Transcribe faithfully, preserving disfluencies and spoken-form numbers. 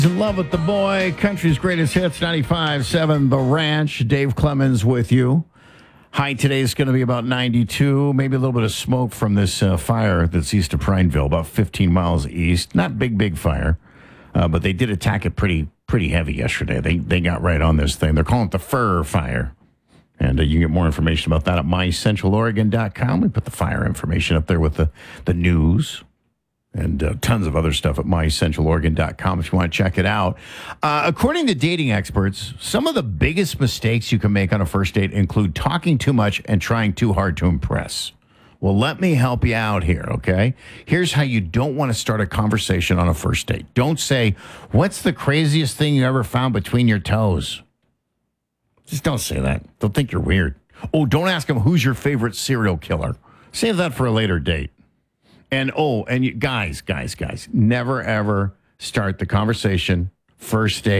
In love with the boy, country's greatest hits, ninety-five point seven The Ranch. Dave Clemens with you. High today is going to be about ninety-two. Maybe a little bit of smoke from this uh, fire that's east of Prineville, about fifteen miles east. Not big, big fire, uh, but they did attack it pretty pretty heavy yesterday. They they got right on this thing. They're calling it the Fur Fire. And uh, you can get more information about that at my central oregon dot com. We put the fire information up there with the, the news. And uh, tons of other stuff at my central oregon dot com if you want to check it out. Uh, according to dating experts, some of the biggest mistakes you can make on a first date include talking too much and trying too hard to impress. Well, let me help you out here, okay? Here's how you don't want to start a conversation on a first date. Don't say, "What's the craziest thing you ever found between your toes?" Just don't say that. They'll think you're weird. Oh, don't ask them, "Who's your favorite serial killer?" Save that for a later date. And, oh, and you, guys, guys, guys, never, ever start the conversation, first date.